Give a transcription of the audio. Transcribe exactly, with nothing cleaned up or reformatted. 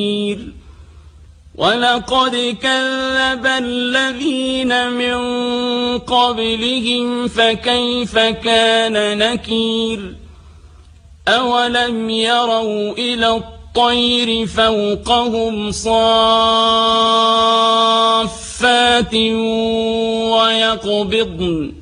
ولقد كذب الذين من قبلهم فكيف كان نكير أولم يروا إلى الطير فوقهم صافات ويقبضن